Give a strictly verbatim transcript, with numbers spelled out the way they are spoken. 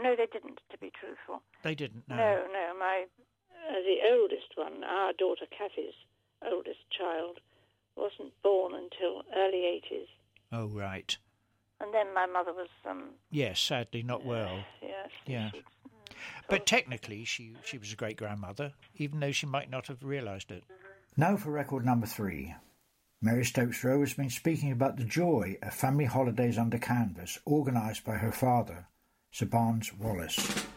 no, they didn't, to be truthful. They didn't, no. No, no, my, uh, the oldest one, our daughter Kathy's oldest child, wasn't born until early eighties. Oh, right. And then my mother was... Um, yes, sadly not well. Uh, yes. Yeah. She, but technically, she, she was a great-grandmother, even though she might not have realised it. Now for record number three. Mary Stopes-Rowe has been speaking about the joy of family holidays under canvas, organised by her father, Sir Barnes Wallis.